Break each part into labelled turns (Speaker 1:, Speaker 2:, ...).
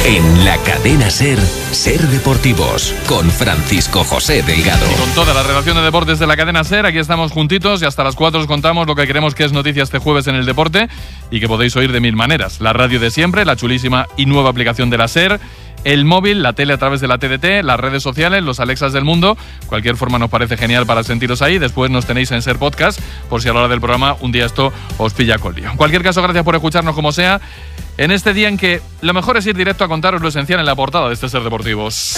Speaker 1: En la cadena SER, SER Deportivos, con Francisco José Delgado.
Speaker 2: Y con toda la redacción de deportes de la cadena SER, aquí estamos juntitos y hasta las 4 os contamos lo que queremos que es noticia este jueves en el deporte y que podéis oír de mil maneras. La radio de siempre, la chulísima y nueva aplicación de la SER, el móvil, la tele a través de la TDT, las redes sociales, los Alexas del mundo. Cualquier forma nos parece genial para sentiros ahí. Después nos tenéis en SER Podcast, por si a la hora del programa un día esto os pilla con lío. En cualquier caso, gracias por escucharnos como sea, en este día en que lo mejor es ir directo a contaros lo esencial en la portada de este SER Deportivos.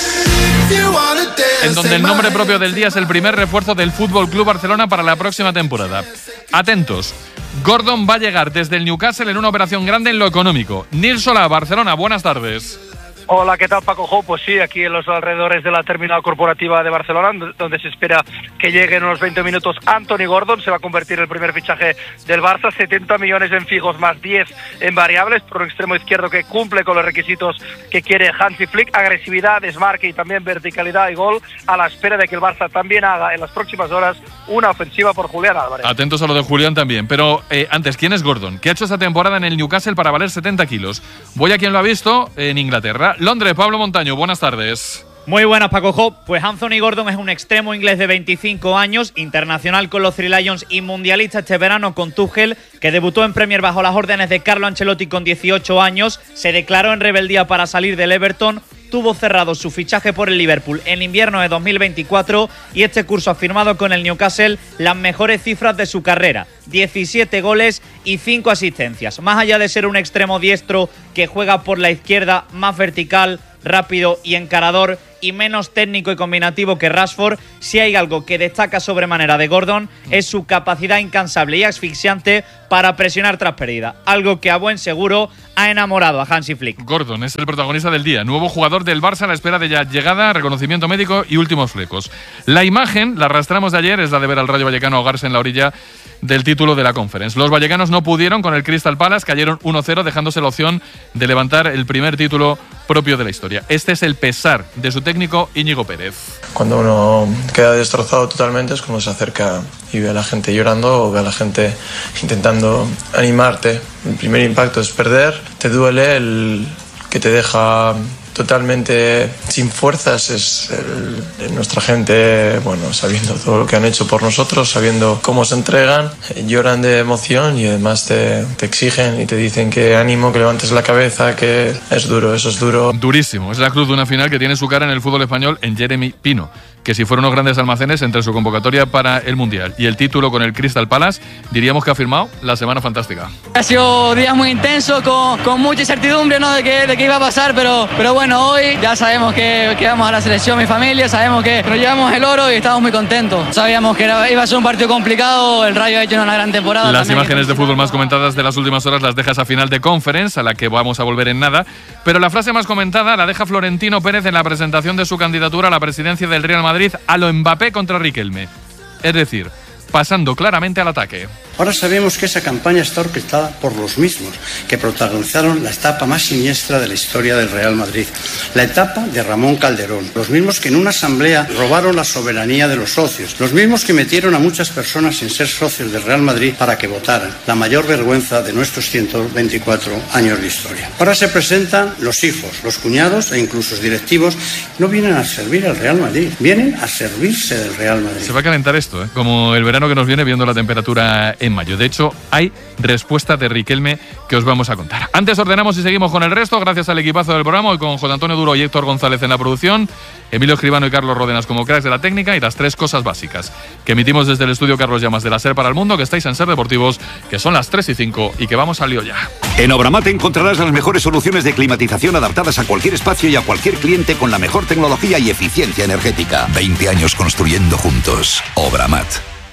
Speaker 2: En donde el nombre propio del día es el primer refuerzo del Fútbol Club Barcelona para la próxima temporada. Atentos, Gordon va a llegar desde el Newcastle en una operación grande en lo económico. Nils Solá, Barcelona, buenas tardes.
Speaker 3: Hola, ¿qué tal, Paco Jo? Pues sí, aquí en los alrededores de la terminal corporativa de Barcelona, donde se espera que llegue en unos 20 minutos Anthony Gordon. Se va a convertir en el primer fichaje del Barça, 70 millones en fijos más 10 en variables, por un extremo izquierdo que cumple con los requisitos que quiere Hansi Flick: agresividad, desmarque y también verticalidad y gol, a la espera de que el Barça también haga en las próximas horas una ofensiva por Julián Álvarez.
Speaker 2: Atentos a lo de Julián también, pero antes, ¿quién es Gordon? ¿Qué ha hecho esta temporada en el Newcastle para valer 70 kilos? Voy a quien lo ha visto en Inglaterra. Londres, Pablo Montaño, buenas tardes.
Speaker 4: Muy buenas, Paco Jo. Pues Anthony Gordon es un extremo inglés de 25 años, internacional con los Three Lions y mundialista este verano con Tuchel, que debutó en Premier bajo las órdenes de Carlo Ancelotti con 18 años, se declaró en rebeldía para salir del Everton, tuvo cerrado su fichaje por el Liverpool en invierno de 2024 y este curso ha firmado con el Newcastle las mejores cifras de su carrera: 17 goles y 5 asistencias. Más allá de ser un extremo diestro que juega por la izquierda, más vertical, rápido y encarador y menos técnico y combinativo que Rashford, si hay algo que destaca sobremanera de Gordon es su capacidad incansable y asfixiante para presionar tras pérdida, algo que a buen seguro ha enamorado a Hansi Flick.
Speaker 2: Gordon es el protagonista del día, nuevo jugador del Barça a la espera de ya llegada, reconocimiento médico y últimos flecos. La imagen, la arrastramos de ayer, es la de ver al Rayo Vallecano ahogarse en la orilla del título de la Conference. Los vallecanos no pudieron con el Crystal Palace, cayeron 1-0, dejándose la opción de levantar el primer título propio de la historia. Este es el pesar de su técnico Íñigo Pérez.
Speaker 5: Cuando uno queda destrozado totalmente es cuando se acerca y ve a la gente llorando o ve a la gente intentando animarte. El primer impacto es perder, te duele, el que te deja totalmente sin fuerzas es nuestra gente, bueno, sabiendo todo lo que han hecho por nosotros, sabiendo cómo se entregan, lloran de emoción y además te exigen y te dicen que ánimo, que levantes la cabeza, que es duro, eso es duro.
Speaker 2: Durísimo, es la cruz de una final que tiene su cara en el fútbol español en Jeremy Pino, que si fueron unos grandes almacenes entre su convocatoria para el Mundial y el título con el Crystal Palace, diríamos que ha firmado la semana fantástica.
Speaker 6: Ha sido días muy intensos, con mucha incertidumbre, ¿no?, de qué iba a pasar, pero bueno, hoy ya sabemos que vamos a la selección, mi familia, sabemos que nos llevamos el oro y estamos muy contentos. Sabíamos que iba a ser un partido complicado, el Rayo ha hecho una gran temporada.
Speaker 2: Las imágenes de fútbol más comentadas de las últimas horas las deja esa final de Conference, a la que vamos a volver en nada, pero la frase más comentada la deja Florentino Pérez en la presentación de su candidatura a la presidencia del Real Madrid a lo Mbappé contra Riquelme. Es decir, pasando claramente al ataque.
Speaker 7: Ahora sabemos que esa campaña está orquestada por los mismos que protagonizaron la etapa más siniestra de la historia del Real Madrid, la etapa de Ramón Calderón, los mismos que en una asamblea robaron la soberanía de los socios, los mismos que metieron a muchas personas sin ser socios del Real Madrid para que votaran, la mayor vergüenza de nuestros 124 años de historia. Ahora se presentan los hijos, los cuñados e incluso los directivos. No vienen a servir al Real Madrid, vienen a servirse del Real Madrid.
Speaker 2: Se va a calentar esto, como el verano que nos viene, viendo la temperatura en mayo. De hecho, hay respuesta de Riquelme que os vamos a contar. Antes ordenamos y seguimos con el resto, gracias al equipazo del programa, hoy con José Antonio Duro y Héctor González en la producción, Emilio Escribano y Carlos Ródenas como cracks de la técnica, y las tres cosas básicas que emitimos desde el estudio Carlos Llamas de la SER para el mundo, que estáis en SER Deportivos, que son las 3:05 y que vamos al lío ya.
Speaker 8: En Obramat encontrarás las mejores soluciones de climatización adaptadas a cualquier espacio y a cualquier cliente con la mejor tecnología y eficiencia energética. 20 años construyendo juntos. Obramat.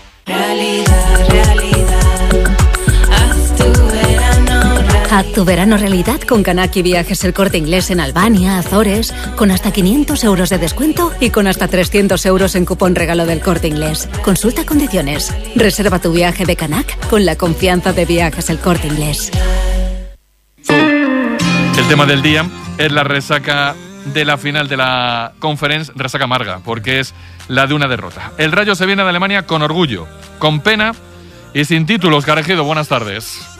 Speaker 9: Haz tu verano realidad con Kanaki Viajes El Corte Inglés en Albania, Azores, con hasta 500 euros de descuento y con hasta 300 euros en cupón regalo del Corte Inglés. Consulta condiciones. Reserva tu viaje de Kanak con la confianza de Viajes El Corte Inglés.
Speaker 2: El tema del día es la resaca de la final de la Conference, resaca amarga, porque es la de una derrota. El Rayo se viene de Alemania con orgullo, con pena y sin títulos. Garejido, buenas tardes.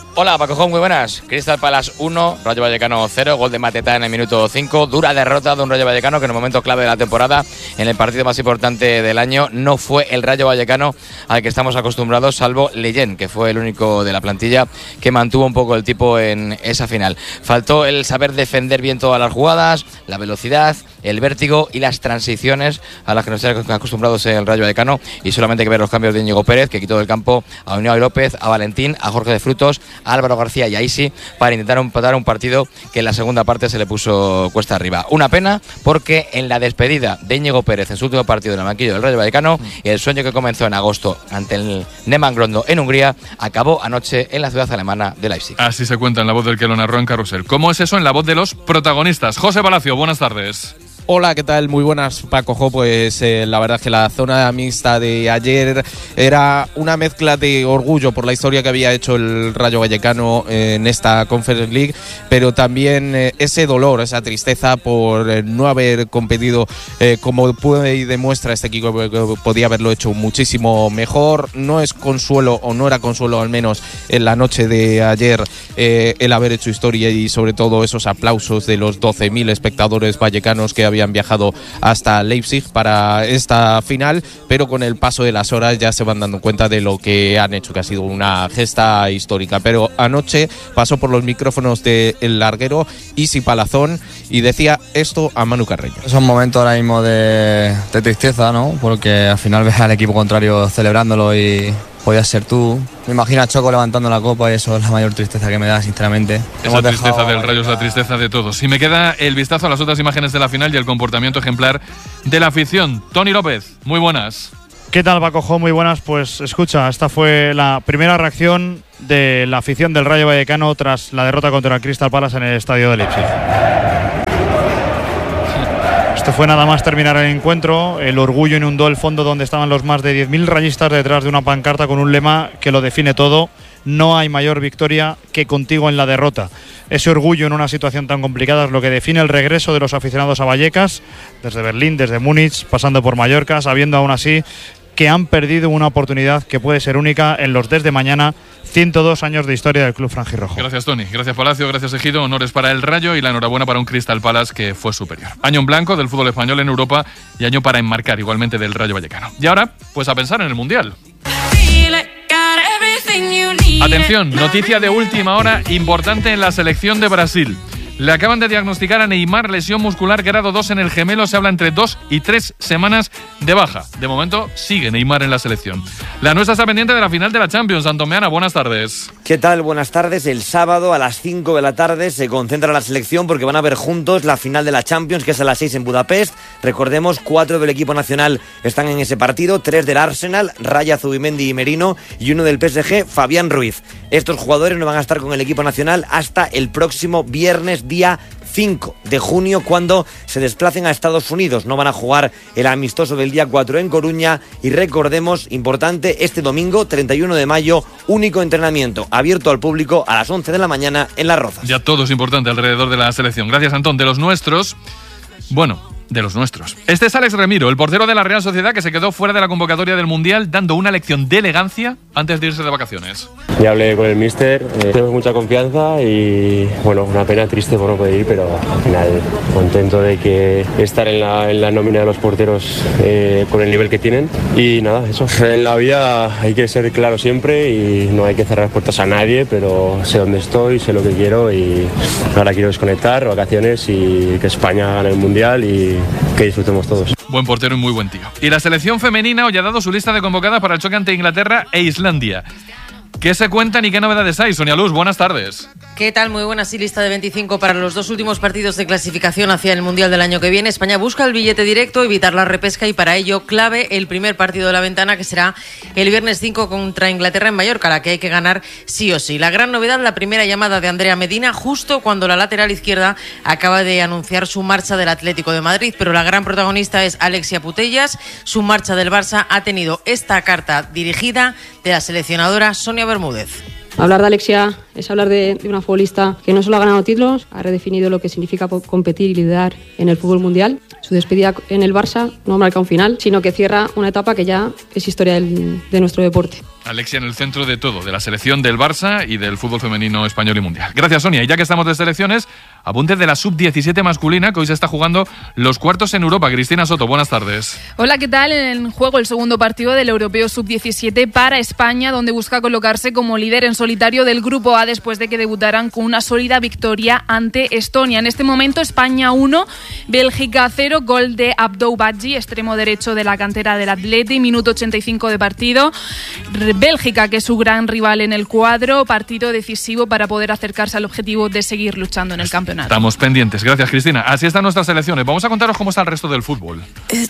Speaker 10: Hola, Paco, muy buenas. Crystal Palace 1, Rayo Vallecano 0, gol de Mateta en el minuto 5. Dura derrota de un Rayo Vallecano que en el momento clave de la temporada, en el partido más importante del año, no fue el Rayo Vallecano al que estamos acostumbrados, salvo Leyen, que fue el único de la plantilla que mantuvo un poco el tipo en esa final. Faltó el saber defender bien todas las jugadas, la velocidad, el vértigo y las transiciones a las que nos tiene acostumbrados el Rayo Vallecano, y solamente hay que ver los cambios de Íñigo Pérez, que quitó del campo a Unai López, a Valentín, a Jorge de Frutos, a Álvaro García y a Isi para intentar empatar un partido que en la segunda parte se le puso cuesta arriba. Una pena, porque en la despedida de Íñigo Pérez en su último partido en el banquillo del Rayo Vallecano, el sueño que comenzó en agosto ante el Neman Grondo en Hungría acabó anoche en la ciudad alemana de Leipzig.
Speaker 2: Así se cuenta en la voz del que lo narró en Carrusel. ¿Cómo es eso en la voz de los protagonistas? José Palacio, buenas tardes.
Speaker 11: Hola, ¿qué tal? Muy buenas, Paco. Pues la verdad es que la zona mixta de ayer era una mezcla de orgullo por la historia que había hecho el Rayo Vallecano en esta Conference League, pero también ese dolor, esa tristeza por no haber competido como puede y demuestra este equipo, que podía haberlo hecho muchísimo mejor. No es consuelo, o no era consuelo al menos en la noche de ayer, el haber hecho historia y sobre todo esos aplausos de los 12.000 espectadores vallecanos que habían viajado hasta Leipzig para esta final, pero con el paso de las horas ya se van dando cuenta de lo que han hecho, que ha sido una gesta histórica. Pero anoche pasó por los micrófonos del larguero Isi Palazón y decía esto a Manu Carreño.
Speaker 12: Es un momento ahora mismo de tristeza, ¿no? Porque al final ves al equipo contrario celebrándolo y podías ser tú. Me imagino a Choco levantando la copa y eso es la mayor tristeza que me da, sinceramente.
Speaker 2: Esa tristeza del Rayo es la tristeza de todos. Y me queda el vistazo a las otras imágenes de la final y el comportamiento ejemplar de la afición. Tony López, muy buenas.
Speaker 13: ¿Qué tal, Paco? Muy buenas. Pues escucha, esta fue la primera reacción de la afición del Rayo Vallecano tras la derrota contra el Crystal Palace en el estadio de Leipzig. Esto fue nada más terminar el encuentro. El orgullo inundó el fondo donde estaban los más de 10.000 rayistas detrás de una pancarta con un lema que lo define todo: no hay mayor victoria que contigo en la derrota. Ese orgullo en una situación tan complicada es lo que define el regreso de los aficionados a Vallecas, desde Berlín, desde Múnich, pasando por Mallorca, sabiendo aún así que han perdido una oportunidad que puede ser única en los desde mañana 102 años de historia del club franjirrojo.
Speaker 2: Gracias, Tony. Gracias, Palacio. Gracias, Ejido. Honores para el Rayo y la enhorabuena para un Crystal Palace que fue superior. Año en blanco del fútbol español en Europa y año para enmarcar igualmente del Rayo Vallecano. Y ahora, pues a pensar en el Mundial. Atención, noticia de última hora importante en la selección de Brasil. Le acaban de diagnosticar a Neymar lesión muscular grado 2 en el gemelo. Se habla entre 2 y 3 semanas de baja. De momento sigue Neymar en la selección. La nuestra está pendiente de la final de la Champions. Antomeana, buenas tardes.
Speaker 14: ¿Qué tal? Buenas tardes. El sábado a las 5 de la tarde se concentra la selección porque van a ver juntos la final de la Champions, que es a las 6 en Budapest. Recordemos, 4 del equipo nacional están en ese partido, 3 del Arsenal, Raya, Zubimendi y Merino, y 1 del PSG, Fabián Ruiz. Estos jugadores no van a estar con el equipo nacional hasta el próximo viernes, día 5 de junio, cuando se desplacen a Estados Unidos. No van a jugar el amistoso del día 4 en Coruña. Y recordemos, importante, este domingo 31 de mayo, único entrenamiento abierto al público a las 11 de la mañana en Las Rozas.
Speaker 2: Ya todo es importante alrededor de la selección. Gracias, Antón. De los nuestros, bueno, de los nuestros. Este es Alex Remiro, el portero de la Real Sociedad, que se quedó fuera de la convocatoria del Mundial, dando una lección de elegancia antes de irse de vacaciones.
Speaker 15: Ya hablé con el míster, tenemos mucha confianza y bueno, una pena, triste por no poder ir, pero al final contento de que estar en la nómina de los porteros con el nivel que tienen. Y nada, eso, en la vida hay que ser claro siempre y no hay que cerrar puertas a nadie, pero sé dónde estoy, sé lo que quiero y ahora quiero desconectar, vacaciones y que España gane el Mundial y que disfrutemos todos.
Speaker 2: Buen portero y muy buen tío. Y la selección femenina hoy ha dado su lista de convocadas para el choque ante Inglaterra e Islandia. ¿Qué se cuentan y qué novedades hay? Sonia Luz, buenas tardes.
Speaker 16: ¿Qué tal? Muy buena, sí, lista de 25 para los 2 últimos partidos de clasificación hacia el Mundial del año que viene. España busca el billete directo, evitar la repesca y para ello clave el primer partido de la ventana, que será el viernes 5 contra Inglaterra en Mallorca, la que hay que ganar sí o sí. La gran novedad, la primera llamada de Andrea Medina justo cuando la lateral izquierda acaba de anunciar su marcha del Atlético de Madrid, pero la gran protagonista es Alexia Putellas. Su marcha del Barça ha tenido esta carta dirigida de la seleccionadora Sonia Bermúdez.
Speaker 17: Hablar de Alexia es hablar de una futbolista que no solo ha ganado títulos, ha redefinido lo que significa competir y liderar en el fútbol mundial. Su despedida en el Barça no marca un final, sino que cierra una etapa que ya es historia de nuestro deporte.
Speaker 2: Alexia en el centro de todo, de la selección del Barça y del fútbol femenino español y mundial. Gracias, Sonia. Y ya que estamos de selecciones, apunte de la sub-17 masculina, que hoy se está jugando los cuartos en Europa. Cristina Soto, buenas tardes.
Speaker 18: Hola, ¿qué tal? En juego el segundo partido del Europeo sub-17 para España, donde busca colocarse como líder en solitario del Grupo A después de que debutaran con una sólida victoria ante Estonia. En este momento, España 1, Bélgica 0, gol de Abdou Badji, extremo derecho de la cantera del Atleti, minuto 85 de partido. Bélgica, que es su gran rival en el cuadro, partido decisivo para poder acercarse al objetivo de seguir luchando en el campeonato.
Speaker 2: Estamos pendientes. Gracias, Cristina. Así están nuestras selecciones. Vamos a contaros cómo está el resto del fútbol.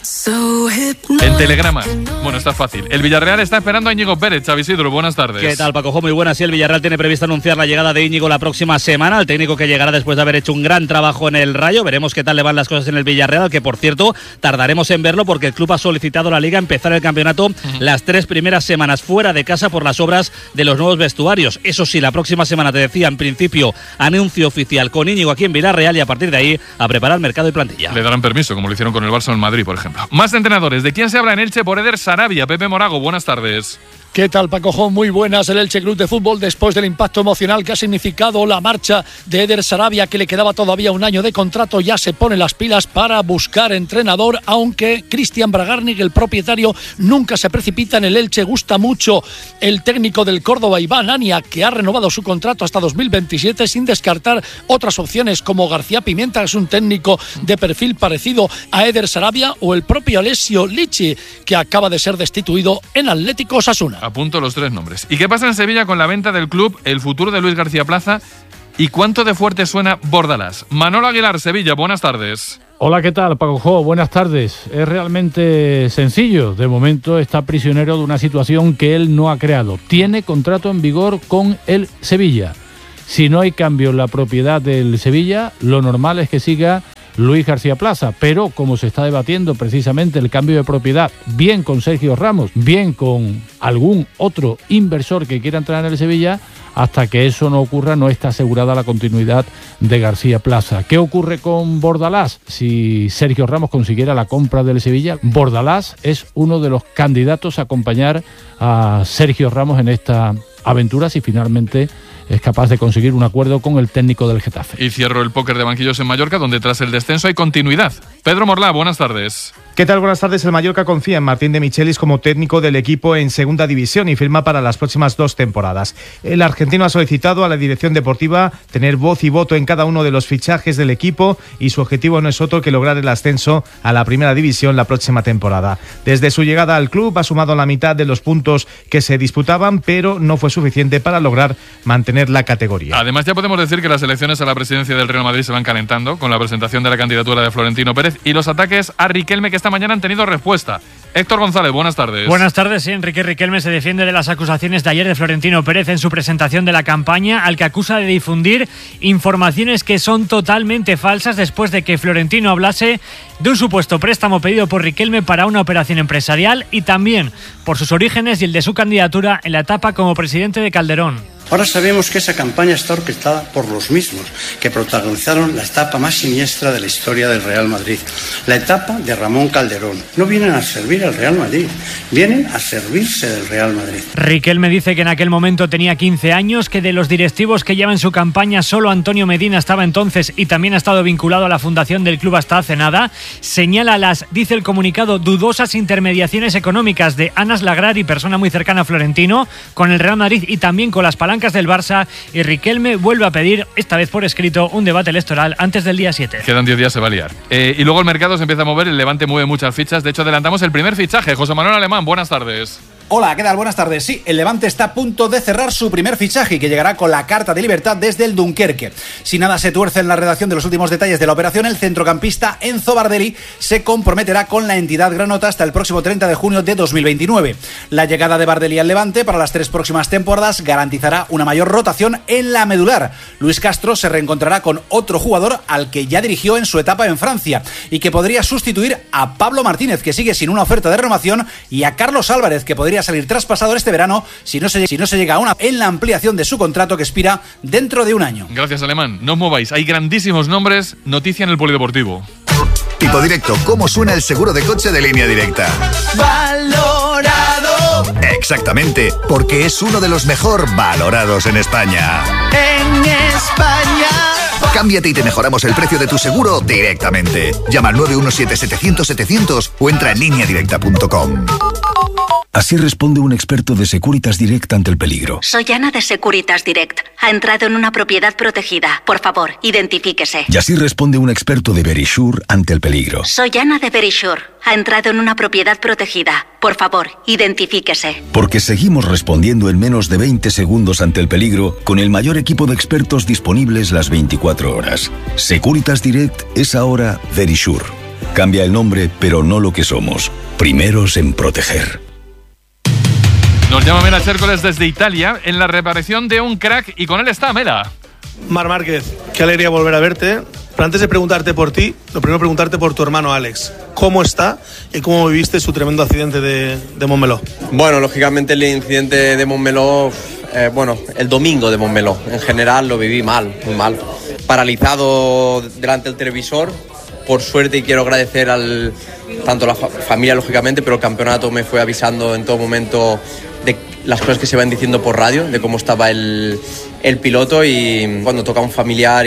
Speaker 2: En Telegrama. Bueno, está fácil. El Villarreal está esperando a Íñigo Pérez. Xavi Isidro, buenas tardes.
Speaker 19: ¿Qué tal, Paco? Muy buenas. Sí, el Villarreal tiene previsto anunciar la llegada de Íñigo la próxima semana. El técnico que llegará después de haber hecho un gran trabajo en el Rayo. Veremos qué tal le van las cosas en el Villarreal, que por cierto tardaremos en verlo porque el club ha solicitado a la Liga empezar el campeonato las 3 primeras semanas fuera de casa por las obras de los nuevos vestuarios. Eso sí, la próxima semana, te decía, en principio anuncio oficial con Íñigo aquí en Villarreal y a partir de ahí a preparar mercado y plantilla.
Speaker 2: Le darán permiso, como lo hicieron con el Barça en Madrid, por ejemplo. Más entrenadores. ¿De quién se habla en Elche? Por Eder Sarabia. Pepe Morago, buenas tardes.
Speaker 20: ¿Qué tal, Paco Jón? Muy buenas. El Elche Club de Fútbol, después del impacto emocional que ha significado la marcha de Eder Sarabia, que le quedaba todavía un año de contrato, ya se pone las pilas para buscar entrenador, aunque Cristian Bragarnik, el propietario, nunca se precipita en el Elche. Gusta mucho el técnico del Córdoba, Iván Ania, que ha renovado su contrato hasta 2027 sin descartar otras opciones como García Pimienta, que es un técnico de perfil parecido a Eder Sarabia, o el propio Alessio Lichi, que acaba de ser destituido en Atlético Osasuna.
Speaker 2: Apunto los 3 nombres. ¿Y qué pasa en Sevilla con la venta del club, el futuro de Luis García Plaza y cuánto de fuerte suena Bordalás? Manolo Aguilar, Sevilla, buenas tardes.
Speaker 21: Hola, ¿qué tal, Paco Jo? Buenas tardes. Es realmente sencillo. De momento está prisionero de una situación que él no ha creado. Tiene contrato en vigor con el Sevilla. Si no hay cambio en la propiedad del Sevilla, lo normal es que siga Luis García Plaza, pero como se está debatiendo precisamente el cambio de propiedad, bien con Sergio Ramos, bien con algún otro inversor que quiera entrar en el Sevilla, hasta que eso no ocurra no está asegurada la continuidad de García Plaza. ¿Qué ocurre con Bordalás? Si Sergio Ramos consiguiera la compra del Sevilla, Bordalás es uno de los candidatos a acompañar a Sergio Ramos en esta aventura si finalmente es capaz de conseguir un acuerdo con el técnico del Getafe.
Speaker 2: Y cierro el póker de banquillos en Mallorca, donde tras el descenso hay continuidad. Pedro Morlá, buenas tardes.
Speaker 22: ¿Qué tal? Buenas tardes. El Mallorca confía en Martín de Michelis como técnico del equipo en segunda división y firma para las próximas 2 temporadas. El argentino ha solicitado a la dirección deportiva tener voz y voto en cada uno de los fichajes del equipo y su objetivo no es otro que lograr el ascenso a la primera división la próxima temporada. Desde su llegada al club ha sumado la mitad de los puntos que se disputaban, pero no fue suficiente para lograr mantener la categoría.
Speaker 2: Además, ya podemos decir que las elecciones a la presidencia del Real Madrid se van calentando con la presentación de la candidatura de Florentino Pérez y los ataques a Riquelme, que esta mañana han tenido respuesta. Héctor González, buenas tardes.
Speaker 23: Buenas tardes. Sí, Enrique Riquelme se defiende de las acusaciones de ayer de Florentino Pérez en su presentación de la campaña, al que acusa de difundir informaciones que son totalmente falsas después de que Florentino hablase de un supuesto préstamo pedido por Riquelme para una operación empresarial y también por sus orígenes y el de su candidatura en la etapa como presidente de Calderón.
Speaker 7: Ahora sabemos que esa campaña está orquestada por los mismos que protagonizaron la etapa más siniestra de la historia del Real Madrid, la etapa de Ramón Calderón. No vienen a servir al Real Madrid, vienen a servirse del Real Madrid.
Speaker 23: Riquelme dice que en aquel momento tenía 15 años, que de los directivos que llevan su campaña solo Antonio Medina estaba entonces y también ha estado vinculado a la fundación del club hasta hace nada. Señala dice el comunicado, dudosas intermediaciones económicas de Anas Lagrari, persona muy cercana a Florentino, con el Real Madrid y también con las palancas del Barça, y Riquelme vuelve a pedir, esta vez por escrito, un debate electoral antes del día 7.
Speaker 2: Quedan 10 días, se va a liar. Y luego el mercado se empieza a mover, el Levante mueve muchas fichas, de hecho adelantamos el primer fichaje. José Manuel Alemán, buenas tardes.
Speaker 24: Hola, ¿qué tal? Buenas tardes. Sí, el Levante está a punto de cerrar su primer fichaje, que llegará con la carta de libertad desde el Dunkerque. Si nada se tuerce en la redacción de los últimos detalles de la operación, el centrocampista Enzo Bardelli se comprometerá con la entidad granota hasta el próximo 30 de junio de 2029. La llegada de Bardelli al Levante para las 3 próximas temporadas garantizará una mayor rotación en la medular. Luis Castro se reencontrará con otro jugador al que ya dirigió en su etapa en Francia y que podría sustituir a Pablo Martínez, que sigue sin una oferta de renovación, y a Carlos Álvarez, que podría podría salir traspasado este verano si no se llega a una en la ampliación de su contrato que expira dentro de un año.
Speaker 2: Gracias, Alemán. No os mováis. Hay grandísimos nombres. Noticia en el Polideportivo.
Speaker 8: Tipo Directo, ¿cómo suena el seguro de coche de Línea Directa?
Speaker 1: Valorado.
Speaker 8: Exactamente, porque es uno de los mejor valorados en España.
Speaker 1: En España.
Speaker 8: Cámbiate y te mejoramos el precio de tu seguro directamente. Llama al 917-700-700 o entra en lineadirecta.com.
Speaker 3: Así responde un experto de Securitas Direct ante el peligro.
Speaker 9: Soy Ana de Securitas Direct. Ha entrado en una propiedad protegida. Por favor, identifíquese.
Speaker 3: Y así responde un experto de Verisure ante el peligro.
Speaker 9: Soy Ana de Verisure. Ha entrado en una propiedad protegida. Por favor, identifíquese.
Speaker 3: Porque seguimos respondiendo en menos de 20 segundos ante el peligro con el mayor equipo de expertos disponibles las 24 horas. Securitas Direct es ahora Verisure. Cambia el nombre, pero no lo que somos. Primeros en proteger.
Speaker 2: Nos llama Mela Chércoles desde Italia en la reaparición de un crack y con él está Mela.
Speaker 4: Mar Márquez, qué alegría volver a verte. Pero antes de preguntarte por ti, lo primero preguntarte por tu hermano Alex. ¿Cómo está y cómo viviste su tremendo accidente de Montmeló?
Speaker 5: Bueno, lógicamente el incidente de Montmeló, el domingo de Montmeló, en general lo viví mal, muy mal. Paralizado delante del televisor. Por suerte, y quiero agradecer tanto a la familia, lógicamente, pero el campeonato me fue avisando en todo momento de las cosas que se van diciendo por radio, de cómo estaba el piloto, y cuando toca a un familiar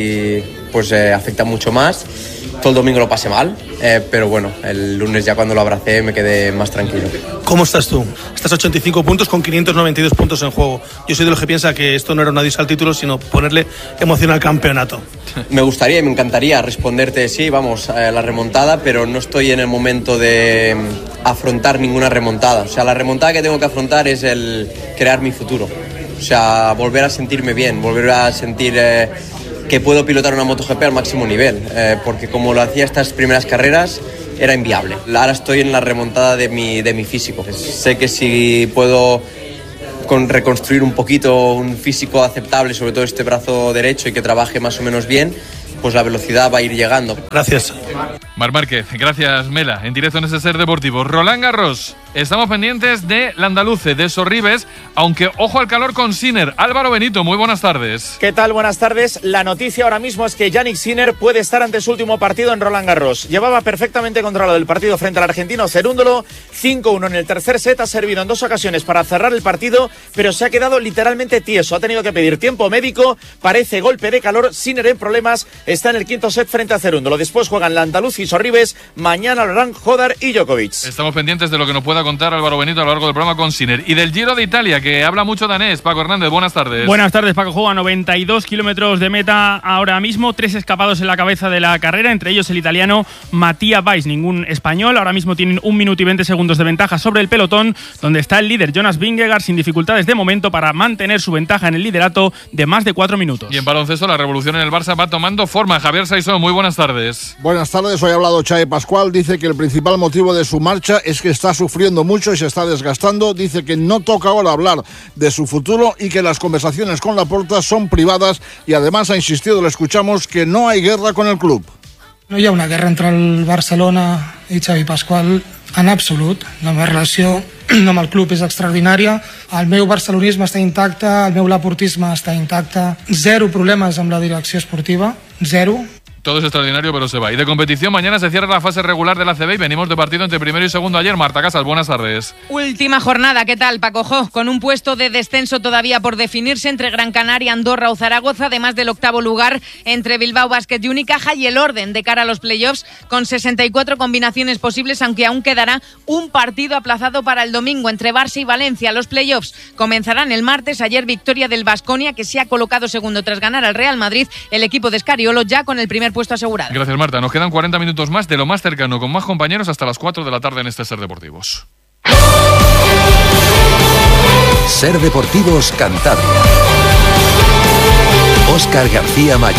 Speaker 5: afecta mucho más. Todo el domingo lo pasé mal, pero bueno, el lunes ya cuando lo abracé me quedé más tranquilo.
Speaker 4: ¿Cómo estás tú? Estás a 85 puntos con 592 puntos en juego. Yo soy de los que piensa que esto no era un adiós al título, sino ponerle emoción al campeonato.
Speaker 5: Me gustaría y me encantaría responderte sí, vamos, la remontada, pero no estoy en el momento de afrontar ninguna remontada. O sea, la remontada que tengo que afrontar es el crear mi futuro. O sea, volver a sentirme bien, volver a sentir que puedo pilotar una MotoGP al máximo nivel, porque como lo hacía estas primeras carreras era inviable. Ahora estoy en la remontada de mi físico. Sé que si puedo reconstruir un poquito un físico aceptable, sobre todo este brazo derecho, y que trabaje más o menos bien, pues la velocidad va a ir llegando.
Speaker 4: Gracias.
Speaker 2: Mar Márquez, gracias Mela, en directo en ese Ser Deportivo. Roland Garros, estamos pendientes de Landaluce, de Sorribes, aunque ojo al calor con Sinner. Álvaro Benito, muy buenas tardes.
Speaker 25: ¿Qué tal? Buenas tardes. La noticia ahora mismo es que Jannik Sinner puede estar ante su último partido en Roland Garros. Llevaba perfectamente controlado el partido frente al argentino Cerúndolo, 5-1 en el tercer set, ha servido en 2 ocasiones para cerrar el partido, pero se ha quedado literalmente tieso. Ha tenido que pedir tiempo médico, parece golpe de calor. Sinner en problemas, está en el quinto set frente a Cerúndolo. Después juegan Landaluce y Sorribes, mañana lo harán Hodar y Djokovic.
Speaker 2: Estamos pendientes de lo que nos pueda contar Álvaro Benito a lo largo del programa con Sinner. Y del Giro de Italia, que habla mucho danés. Paco Hernández, buenas tardes.
Speaker 26: Buenas tardes, Paco. Juega a 92 kilómetros de meta ahora mismo, 3 escapados en la cabeza de la carrera, entre ellos el italiano Mattia Weiss, ningún español. Ahora mismo tienen 1 minuto y 20 segundos de ventaja sobre el pelotón, donde está el líder Jonas Vingegaard sin dificultades de momento para mantener su ventaja en el liderato de más de 4 minutos.
Speaker 2: Y en baloncesto, la revolución en el Barça va tomando forma. Javier Saizó, muy buenas tardes.
Speaker 27: Buenas tardes, hoy ha hablado Xavi Pascual, dice que el principal motivo de su marcha es que está sufriendo mucho y se está desgastando, dice que no toca ahora hablar de su futuro y que las conversaciones con Laporta son privadas, y además ha insistido, lo escuchamos, que no hay guerra con el club.
Speaker 28: No hi ha una guerra entre el Barcelona i Xavi Pascual en absolut. La meva relació amb el club és extraordinària. El meu barcelonisme està intacte, el meu laportisme està intacte. 0 problemes amb la direcció esportiva, 0.
Speaker 2: Todo es extraordinario, pero se va. Y de competición, mañana se cierra la fase regular de la ACB y venimos de partido entre primero y segundo ayer. Marta Casas, buenas tardes.
Speaker 29: Última jornada, ¿qué tal, Paco Jo? Con un puesto de descenso todavía por definirse entre Gran Canaria, Andorra o Zaragoza, además del octavo lugar entre Bilbao Basket y Unicaja, y el orden de cara a los playoffs con 64 combinaciones posibles, aunque aún quedará un partido aplazado para el domingo entre Barça y Valencia. Los playoffs comenzarán el martes. Ayer victoria del Baskonia, que se ha colocado segundo tras ganar al Real Madrid. El equipo de Scariolo ya con el primer puesto asegurado.
Speaker 2: Gracias, Marta. Nos quedan 40 minutos más de lo más cercano, con más compañeros hasta las 4 de la tarde en este Ser Deportivos.
Speaker 8: Ser Deportivos Cantabria. Óscar García Mayo.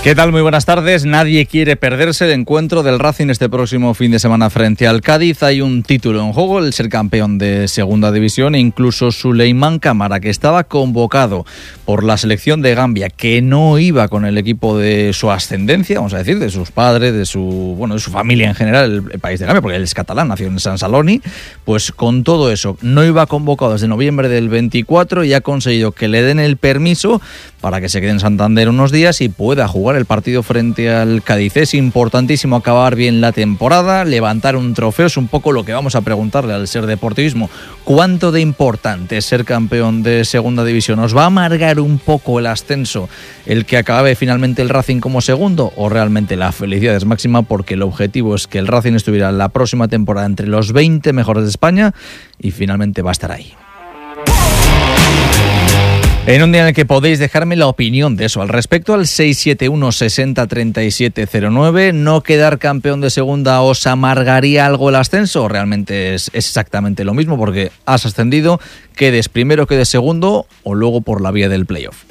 Speaker 6: ¿Qué tal? Muy buenas tardes. Nadie quiere perderse el encuentro del Racing este próximo fin de semana frente al Cádiz. Hay un título en juego, el ser campeón de segunda división, e incluso Souleymane Camara, que estaba convocado por la selección de Gambia, que no iba con el equipo de su ascendencia, vamos a decir, de sus padres, de su familia en general, el país de Gambia, porque él es catalán, nació en San Saloni. Pues con todo eso, no iba convocado desde noviembre del 24 y ha conseguido que le den el permiso para que se quede en Santander unos días y pueda jugar el partido frente al Cádiz. Es importantísimo acabar bien la temporada, levantar un trofeo, es un poco lo que vamos a preguntarle al Ser Deportivismo. ¿Cuánto de importante es ser campeón de segunda división? ¿Os va a amargar un poco el ascenso el que acabe finalmente el Racing como segundo, o realmente la felicidad es máxima porque el objetivo es que el Racing estuviera la próxima temporada entre los 20 mejores de España y finalmente va a estar ahí? En un día en el que podéis dejarme la opinión de eso al respecto al 671 60 37 09. ¿No quedar campeón de segunda os amargaría algo el ascenso? Realmente es exactamente lo mismo, porque has ascendido, quedes primero, quedes segundo o luego por la vía del playoff.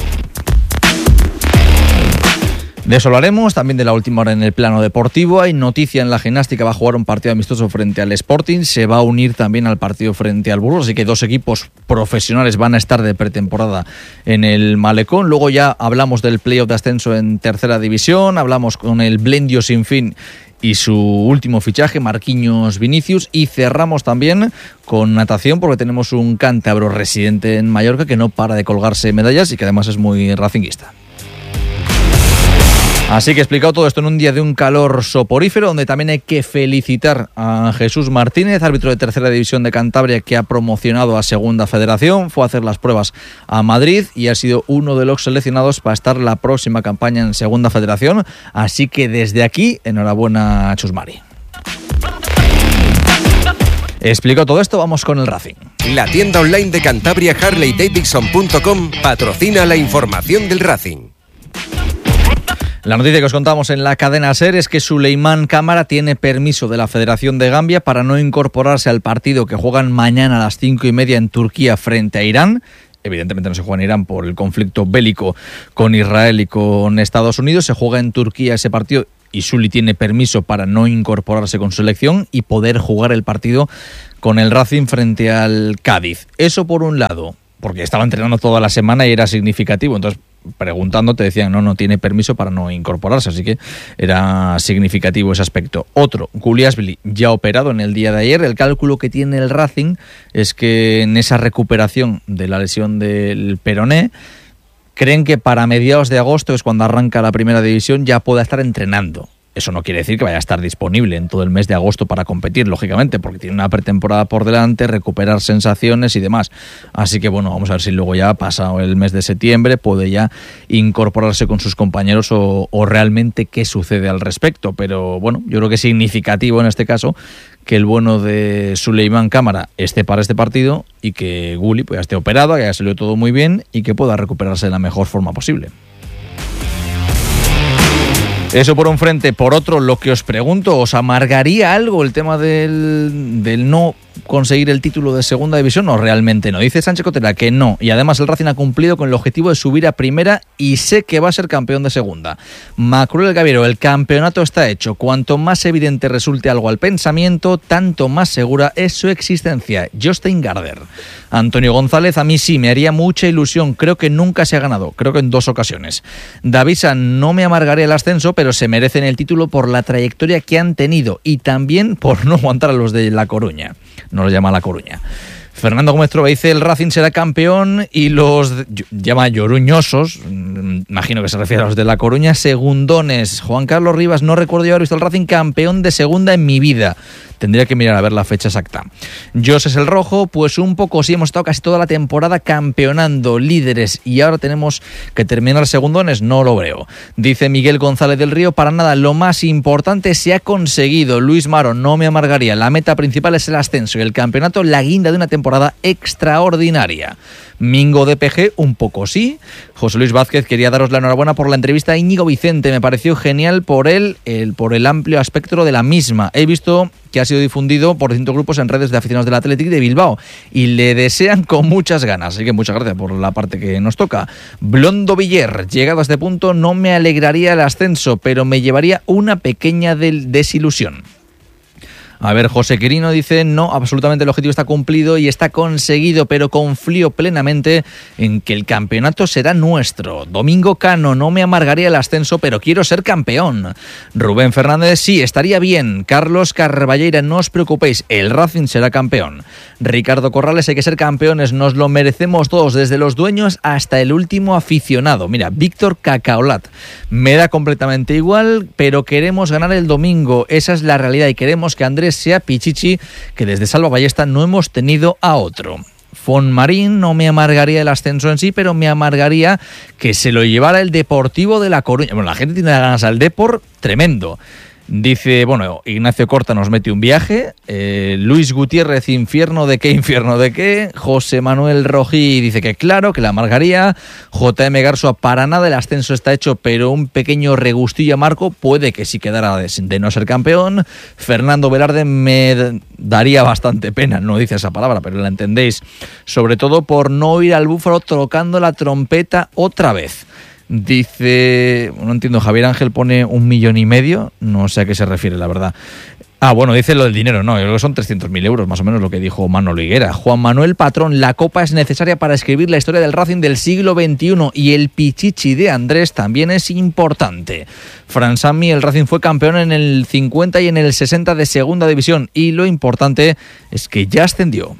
Speaker 6: De eso hablaremos, también de la última hora en el plano deportivo. Hay noticia en la gimnástica, va a jugar un partido amistoso frente al Sporting, se va a unir también al partido frente al Burgos, así que dos equipos profesionales van a estar de pretemporada en el Malecón. Luego ya hablamos del playoff de ascenso en tercera división, hablamos con el Blendio Sinfín y su último fichaje, Marquinhos Vinicius, y cerramos también con natación porque tenemos un cántabro residente en Mallorca que no para de colgarse medallas y que además es muy racinguista. Así que explicado todo esto en un día de un calor soporífero, donde también hay que felicitar a Jesús Martínez, árbitro de tercera división de Cantabria, que ha promocionado a segunda federación, fue a hacer las pruebas a Madrid y ha sido uno de los seleccionados para estar la próxima campaña en segunda federación. Así que desde aquí, enhorabuena a Chus Mari. Explicó todo esto, vamos con el Racing.
Speaker 10: La tienda online de Cantabria, HarleyDavidson.com, patrocina la información del Racing.
Speaker 6: La noticia que os contamos en la cadena SER es que Souleymane Camara tiene permiso de la Federación de Gambia para no incorporarse al partido que juegan mañana a las 5:30 en Turquía frente a Irán. Evidentemente no se juega en Irán por el conflicto bélico con Israel y con Estados Unidos. Se juega en Turquía ese partido y Suli tiene permiso para no incorporarse con su selección y poder jugar el partido con el Racing frente al Cádiz. Eso por un lado, porque estaba entrenando toda la semana y era significativo. Entonces, preguntando te decían no tiene permiso para no incorporarse, así que era significativo ese aspecto. Otro, Guliashvili ya operado en el día de ayer. El cálculo que tiene el Racing es que en esa recuperación de la lesión del peroné creen que para mediados de agosto, es cuando arranca la primera división, ya pueda estar entrenando. Eso no quiere decir que vaya a estar disponible en todo el mes de agosto para competir, lógicamente, porque tiene una pretemporada por delante, recuperar sensaciones y demás. Así que bueno, vamos a ver si luego ya pasado el mes de septiembre puede ya incorporarse con sus compañeros o realmente qué sucede al respecto. Pero bueno, yo creo que es significativo en este caso que el bueno de Souleymane Camara esté para este partido y que Guli pues ya esté operado, que haya salido todo muy bien y que pueda recuperarse de la mejor forma posible. Eso por un frente. Por otro, lo que os pregunto, ¿os amargaría algo el tema del no conseguir el título de segunda división o realmente no? Dice Sánchez Cotera que no, y además el Racing ha cumplido con el objetivo de subir a primera y sé que va a ser campeón de segunda. Macruel Gaviero, el campeonato está hecho. Cuanto más evidente resulte algo al pensamiento, tanto más segura es su existencia. Jostein Garder. Antonio González, a mí sí, me haría mucha ilusión. Creo que nunca se ha ganado, creo que en 2 ocasiones. Davisa, no me amargaré el ascenso, pero se merecen el título por la trayectoria que han tenido y también por no aguantar a los de La Coruña. No los llama La Coruña. Fernando Gómez Trova dice el Racing será campeón y los llama lloruñosos, imagino que se refiere a los de La Coruña, segundones. Juan Carlos Rivas, no recuerdo yo haber visto al Racing campeón de segunda en mi vida. Tendría que mirar a ver la fecha exacta. José el Rojo, pues un poco sí, hemos estado casi toda la temporada campeonando, líderes, y ahora tenemos que terminar segundones, no lo veo. Dice Miguel González del Río, para nada, lo más importante se ha conseguido. Luis Maro, no me amargaría, la meta principal es el ascenso y el campeonato, la guinda de una temporada extraordinaria. Mingo de PG, un poco sí. José Luis Vázquez, quería daros la enhorabuena por la entrevista a Íñigo Vicente, me pareció genial por el amplio espectro de la misma. He visto que ha sido difundido por distintos grupos en redes de aficionados del Athletic de Bilbao y le desean con muchas ganas, así que muchas gracias por la parte que nos toca. Blondo Villar, llegado a este punto no me alegraría el ascenso, pero me llevaría una pequeña desilusión. A ver, José Quirino dice, no, absolutamente el objetivo está cumplido y está conseguido, pero confío plenamente en que el campeonato será nuestro. Domingo Cano, no me amargaría el ascenso, pero quiero ser campeón. Rubén Fernández, sí, estaría bien. Carlos Carballeira, no os preocupéis, el Racing será campeón. Ricardo Corrales, hay que ser campeones, nos lo merecemos todos, desde los dueños hasta el último aficionado. Mira, Víctor Cacaolat, me da completamente igual, pero queremos ganar el domingo, esa es la realidad y queremos que Andrés sea Pichichi, que desde Salva Ballesta no hemos tenido a otro. Fonmarín, no me amargaría el ascenso en sí, pero me amargaría que se lo llevara el Deportivo de La Coruña. Bueno, la gente tiene ganas al Depor, tremendo. Dice, bueno, Ignacio Corta nos mete un viaje. Luis Gutiérrez, infierno de qué. José Manuel Rojí dice que claro, que la amargaría. JM Garzoa, para nada el ascenso está hecho, pero un pequeño regustillo a Marco puede que sí quedara de no ser campeón. Fernando Velarde, me daría bastante pena, no dice esa palabra, pero la entendéis, sobre todo por no ir al Búfalo tocando la trompeta otra vez. Dice, no entiendo, Javier Ángel pone 1,5 millones, no sé a qué se refiere, la verdad. Bueno, dice lo del dinero, no, yo creo que son 300.000 euros, más o menos lo que dijo Manolo Higuera. Juan Manuel Patrón, la Copa es necesaria para escribir la historia del Racing del siglo XXI y el Pichichi de Andrés también es importante. Fran Sammy, el Racing fue campeón en el 50 y en el 60 de segunda división y lo importante es que ya ascendió.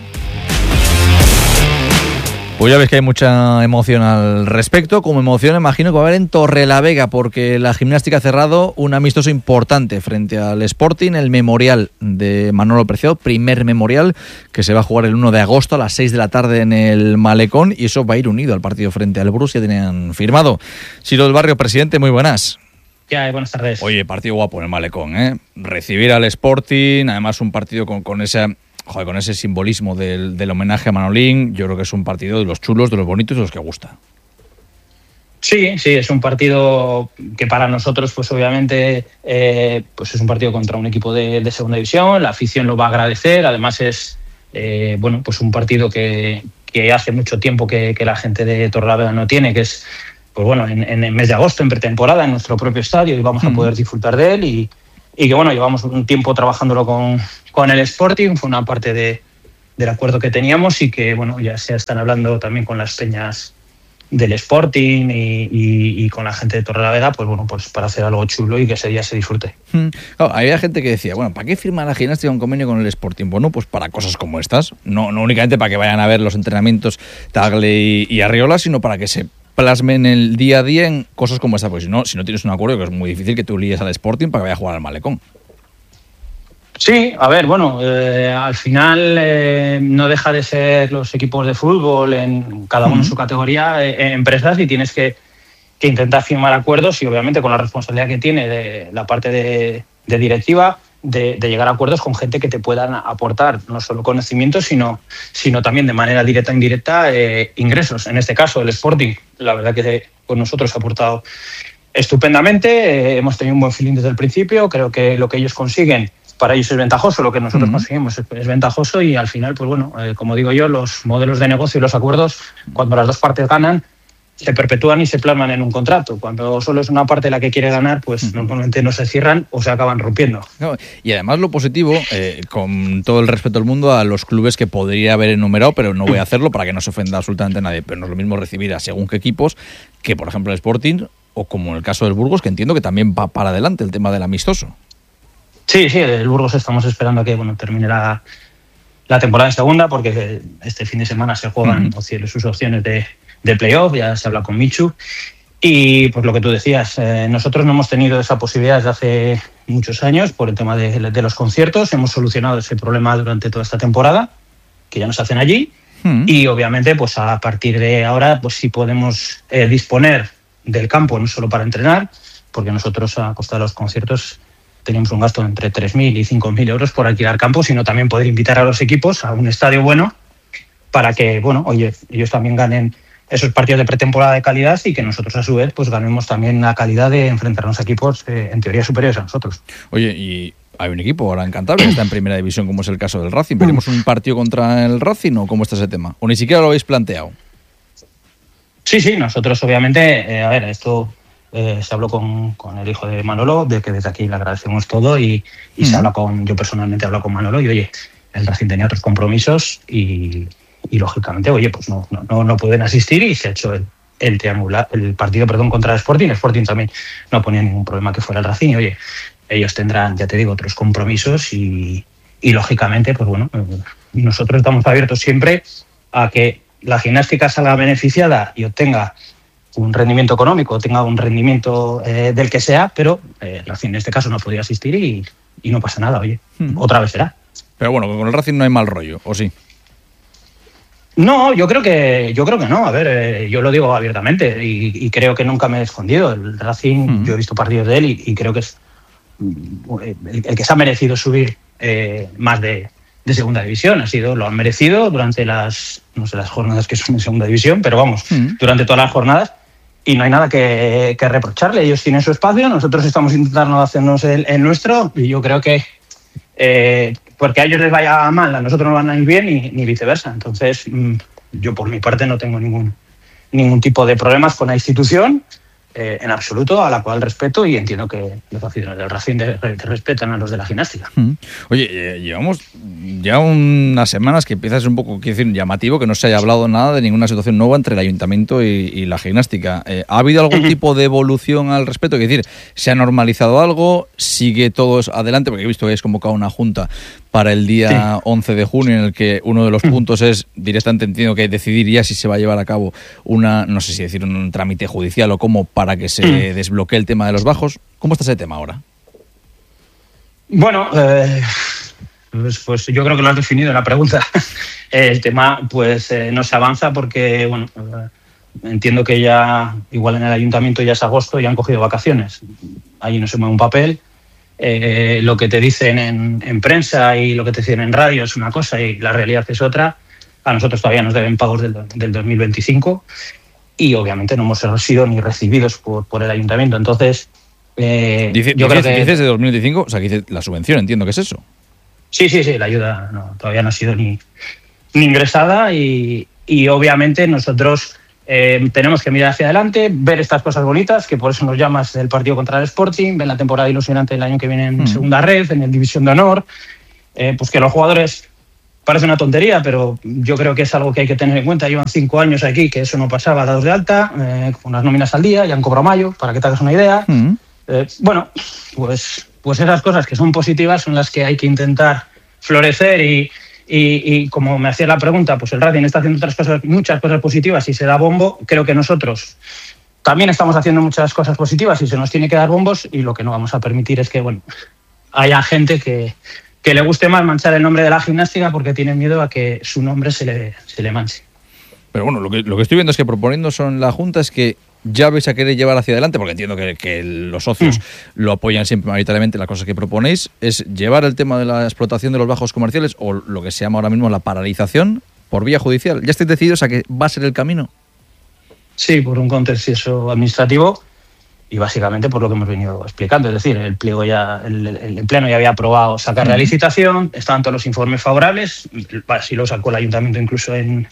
Speaker 6: Pues ya ves que hay mucha emoción al respecto, como emoción imagino que va a haber en Torrelavega, porque la Gimnástica ha cerrado un amistoso importante frente al Sporting, el memorial de Manolo Preciado, primer memorial que se va a jugar el 1 de agosto a las 6 de la tarde en el Malecón, y eso va a ir unido al partido frente al Borussia, tenían firmado. Ciro del Barrio, presidente, muy buenas.
Speaker 11: ¿Qué hay? Buenas tardes.
Speaker 6: Oye, partido guapo en el Malecón, ¿eh? Recibir al Sporting, además un partido con ese simbolismo del homenaje a Manolín. Yo creo que es un partido de los chulos, de los bonitos y de los que gusta.
Speaker 11: Sí, es un partido que para nosotros, pues obviamente, pues es un partido contra un equipo de segunda división. La afición lo va a agradecer. Además es, pues un partido que hace mucho tiempo que la gente de Torrelavega no tiene, que es, pues bueno, en el mes de agosto, en pretemporada, en nuestro propio estadio, y vamos a poder disfrutar de él y que bueno, llevamos un tiempo trabajándolo con el Sporting, fue una parte del acuerdo que teníamos y que bueno, ya se están hablando también con las peñas del Sporting y con la gente de Torrelavega, pues bueno, pues para hacer algo chulo y que ese día se disfrute.
Speaker 6: Claro, había gente que decía, bueno, ¿para qué firma la Gimnástica un convenio con el Sporting? Bueno, pues para cosas como estas, no únicamente para que vayan a ver los entrenamientos Tagle y Arriola, sino para que se plasmen el día a día en cosas como esta, porque si no tienes un acuerdo, que es muy difícil que tú líes al Sporting para que vaya a jugar al Malecón.
Speaker 11: Sí, a ver, bueno, al final no deja de ser los equipos de fútbol, en cada uno en su categoría, empresas, y tienes que intentar firmar acuerdos y obviamente con la responsabilidad que tiene de la parte de directiva, de llegar a acuerdos con gente que te puedan aportar no solo conocimientos, sino también de manera directa e indirecta ingresos. En este caso, el Sporting, la verdad que con nosotros ha aportado estupendamente, hemos tenido un buen feeling desde el principio, creo que lo que ellos consiguen para ellos es ventajoso, lo que nosotros conseguimos es ventajoso y al final, pues bueno, como digo yo, los modelos de negocio y los acuerdos, cuando las dos partes ganan, se perpetúan y se plasman en un contrato. Cuando solo es una parte la que quiere ganar, pues normalmente no se cierran o se acaban rompiendo.
Speaker 6: No, y además lo positivo, con todo el respeto del mundo a los clubes que podría haber enumerado, pero no voy a hacerlo para que no se ofenda absolutamente nadie, pero no es lo mismo recibir a según qué equipos que, por ejemplo, el Sporting o como en el caso del Burgos, que entiendo que también va para adelante el tema del amistoso.
Speaker 11: Sí, el Burgos estamos esperando a que termine la temporada en segunda, porque este fin de semana se juegan sus opciones de playoff, ya se habla con Michu. Y pues lo que tú decías, nosotros no hemos tenido esa posibilidad desde hace muchos años por el tema de los conciertos. Hemos solucionado ese problema durante toda esta temporada, que ya no se hacen allí. Y obviamente, pues a partir de ahora, pues sí podemos disponer del campo, no solo para entrenar, porque nosotros a costa de los conciertos teníamos un gasto de entre 3.000 y 5.000 euros por alquilar campo, sino también poder invitar a los equipos a un estadio bueno para que, bueno, oye, ellos también ganen esos partidos de pretemporada de calidad y que nosotros a su vez pues ganemos también la calidad de enfrentarnos a equipos en teoría superiores a nosotros.
Speaker 6: Oye, y hay un equipo ahora en Cantabria que está en primera división, como es el caso del Racing. ¿Veremos un partido contra el Racing o cómo está ese tema? ¿O ni siquiera lo habéis planteado?
Speaker 11: Sí, nosotros obviamente, a ver, esto se habló con el hijo de Manolo, de que desde aquí le agradecemos todo y se habla yo personalmente he hablado con Manolo y oye, el Racing tenía otros compromisos y lógicamente, oye, pues no pueden asistir y se ha hecho el partido contra el Sporting. El Sporting también no ponía ningún problema que fuera el Racing y oye, ellos tendrán, ya te digo, otros compromisos y lógicamente, pues bueno, nosotros estamos abiertos siempre a que la gimnástica salga beneficiada y obtenga un rendimiento económico, tenga un rendimiento del que sea, pero el Racing en este caso no podía asistir y no pasa nada, oye, otra vez será.
Speaker 6: Pero bueno, con el Racing no hay mal rollo, ¿o sí?
Speaker 11: No, yo creo que no. A ver, yo lo digo abiertamente y creo que nunca me he escondido. El Racing, yo he visto partidos de él y creo que es el que se ha merecido subir más de segunda división. Lo han merecido durante las jornadas que son en segunda división, pero vamos, durante todas las jornadas. Y no hay nada que reprocharle. Ellos tienen su espacio, nosotros estamos intentando hacernos el nuestro y yo creo que porque a ellos les vaya mal, a nosotros no van a ir bien ni viceversa. Entonces, yo por mi parte no tengo ningún tipo de problemas con la institución, en absoluto, a la cual respeto y entiendo que los aficionados del Racing respetan a los de la gimnástica.
Speaker 6: Oye, llevamos ya unas semanas que empieza a ser un poco, quiero decir, llamativo que no se haya hablado nada de ninguna situación nueva entre el ayuntamiento y la gimnástica. ¿Ha habido algún tipo de evolución al respecto? Es decir, ¿se ha normalizado algo? ¿Sigue todo adelante? Porque he visto que habéis convocado una junta para el día 11 de junio en el que uno de los puntos es directamente, entiendo que decidir ya si se va a llevar a cabo no sé si decir un trámite judicial o cómo para que se desbloquee el tema de los bajos. ¿Cómo está ese tema ahora?
Speaker 11: Bueno, pues yo creo que lo has definido en la pregunta. El tema pues no se avanza porque, bueno, entiendo que ya igual en el ayuntamiento ya es agosto y han cogido vacaciones. Allí no se mueve un papel. Lo que te dicen en prensa y lo que te dicen en radio es una cosa y la realidad es otra. A nosotros todavía nos deben pagos del 2025 y obviamente no hemos sido ni recibidos por el ayuntamiento. Entonces, yo creo que...
Speaker 6: ¿Dices de 2025? O sea, que dice la subvención, entiendo que es eso.
Speaker 11: Sí, la ayuda todavía no ha sido ni ingresada y obviamente nosotros tenemos que mirar hacia adelante, ver estas cosas bonitas, que por eso nos llamas del partido contra el Sporting, ver la temporada ilusionante del año que viene en segunda red, en el División de Honor, pues que los jugadores, parece una tontería, pero yo creo que es algo que hay que tener en cuenta. Llevan 5 años aquí, que eso no pasaba, dados de alta, con unas nóminas al día, ya han cobrado mayo, para que te hagas una idea. Bueno, pues esas cosas que son positivas son las que hay que intentar florecer y como me hacía la pregunta, pues el Racing está haciendo muchas cosas positivas y se da bombo. Creo que nosotros también estamos haciendo muchas cosas positivas y se nos tiene que dar bombos y lo que no vamos a permitir es que, bueno, haya gente que le guste más manchar el nombre de la gimnástica porque tienen miedo a que su nombre se le manche.
Speaker 6: Pero bueno, lo que estoy viendo es que proponiendo son la Junta es que ya vais a querer llevar hacia adelante, porque entiendo que los socios lo apoyan siempre mayoritariamente, las cosas que proponéis, es llevar el tema de la explotación de los bajos comerciales o lo que se llama ahora mismo la paralización por vía judicial. ¿Ya estáis decididos a que va a ser el camino?
Speaker 11: Sí, por un contencioso administrativo y básicamente por lo que hemos venido explicando. Es decir, el Pleno ya había aprobado sacar la licitación, estaban todos los informes favorables, así lo sacó el ayuntamiento incluso en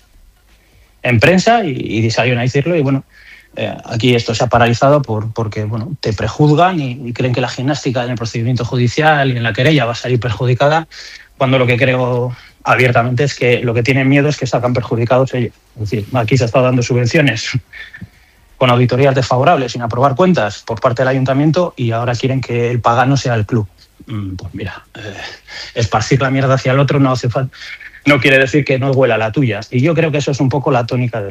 Speaker 11: prensa y salieron a decirlo y bueno, aquí esto se ha paralizado porque bueno, te prejuzgan y creen que la gimnástica en el procedimiento judicial y en la querella va a salir perjudicada, cuando lo que creo abiertamente es que lo que tienen miedo es que salgan perjudicados ellos. Es decir, aquí se ha estado dando subvenciones con auditorías desfavorables sin aprobar cuentas por parte del ayuntamiento y ahora quieren que el pagano sea el club. Pues mira, esparcir la mierda hacia el otro no hace falta, no quiere decir que no huela la tuya. Y yo creo que eso es un poco la tónica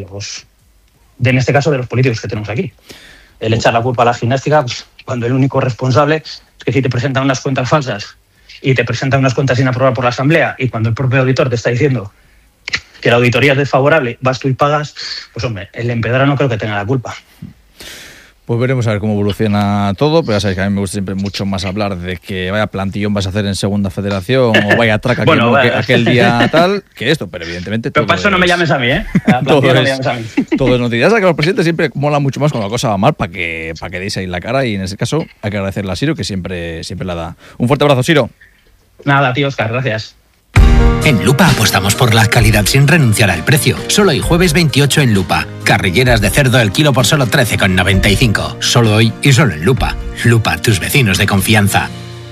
Speaker 11: en este caso de los políticos que tenemos aquí. El echar la culpa a la gimnástica cuando el único responsable es que si te presentan unas cuentas falsas y te presentan unas cuentas sin aprobar por la asamblea y cuando el propio auditor te está diciendo que la auditoría es desfavorable, vas tú y pagas, pues hombre, el empedrado no creo que tenga la culpa.
Speaker 6: Pues veremos a ver cómo evoluciona todo, pero ya sabéis que a mí me gusta siempre mucho más hablar de que vaya plantillón vas a hacer en segunda federación o vaya traca bueno, aquel día tal, que esto, pero evidentemente todo.
Speaker 11: Pero para eso no me llames a mí, ¿eh?
Speaker 6: Todo es noticia. Que los presidentes siempre mola mucho más cuando la cosa va mal para que deis ahí la cara y en ese caso hay que agradecerle a Siro que siempre la da. Un fuerte abrazo, Siro.
Speaker 11: Nada, tío, Oscar, gracias.
Speaker 12: En Lupa apostamos por la calidad sin renunciar al precio. Solo hoy jueves 28 en Lupa. Carrilleras de cerdo al kilo por solo 13,95. Solo hoy y solo en Lupa. Lupa, tus vecinos de confianza.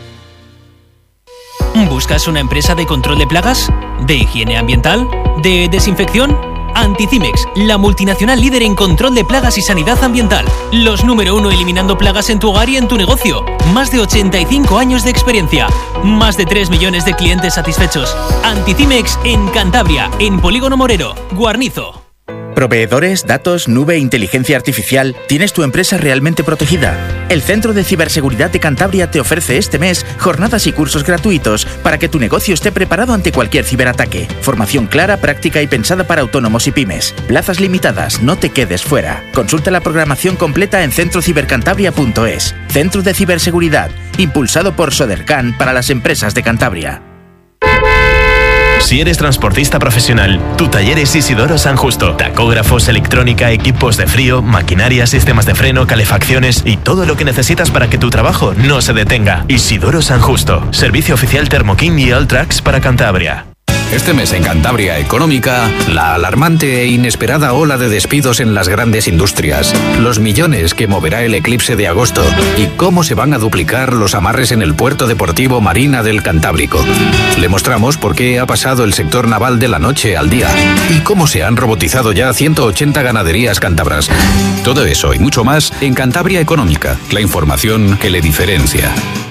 Speaker 13: ¿Buscas una empresa de control de plagas? ¿De higiene ambiental? ¿De desinfección? Anticimex, la multinacional líder en control de plagas y sanidad ambiental. Los número 1 eliminando plagas en tu hogar y en tu negocio. Más de 85 años de experiencia. Más de 3 millones de clientes satisfechos. Anticimex en Cantabria, en Polígono Morero, Guarnizo.
Speaker 14: Proveedores, datos, nube, inteligencia artificial. ¿Tienes tu empresa realmente protegida? El Centro de Ciberseguridad de Cantabria te ofrece este mes jornadas y cursos gratuitos para que tu negocio esté preparado ante cualquier ciberataque. Formación clara, práctica y pensada para autónomos y pymes. Plazas limitadas, no te quedes fuera. Consulta la programación completa en centrocibercantabria.es. Centro de Ciberseguridad, impulsado por Sodercan para las empresas de Cantabria.
Speaker 15: Si eres transportista profesional, tu taller es Isidoro San Justo. Tacógrafos, electrónica, equipos de frío, maquinaria, sistemas de freno, calefacciones y todo lo que necesitas para que tu trabajo no se detenga. Isidoro San Justo. Servicio oficial Thermoking y Alltrax para Cantabria.
Speaker 16: Este mes en Cantabria Económica, la alarmante e inesperada ola de despidos en las grandes industrias, los millones que moverá el eclipse de agosto y cómo se van a duplicar los amarres en el puerto deportivo Marina del Cantábrico. Le mostramos por qué ha pasado el sector naval de la noche al día y cómo se han robotizado ya 180 ganaderías cántabras. Todo eso y mucho más en Cantabria Económica, la información que le diferencia.